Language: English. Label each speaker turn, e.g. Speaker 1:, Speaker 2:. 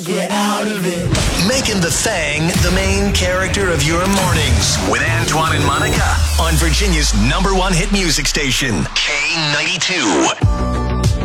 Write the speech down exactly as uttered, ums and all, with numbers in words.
Speaker 1: Get out of it.
Speaker 2: Making the Thang the main character of your mornings with Antoine and Monica on Virginia's number one hit music station, K ninety-two.